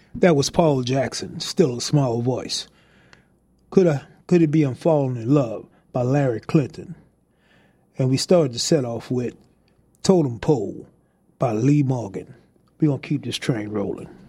That was Paul Jackson, Still a Small Voice. Could It Be I'm Falling in Love by Larry Clinton. And we started the set off with Totem Pole by Lee Morgan. We're going to keep this train rolling.